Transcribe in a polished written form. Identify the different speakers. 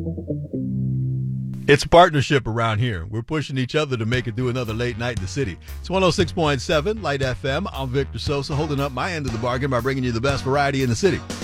Speaker 1: It's a partnership around here. We're pushing each other to make it through another late night in the city. It's 106.7 Light FM. I'm Victor Sosa, holding up my end of the bargain by bringing you the best variety in the city.